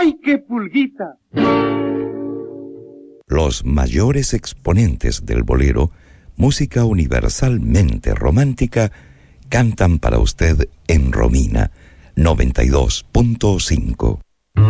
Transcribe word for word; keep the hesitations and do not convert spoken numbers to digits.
¡Ay, qué pulguita! Los mayores exponentes del bolero, música universalmente romántica, cantan para usted en Romina noventa y dos punto cinco.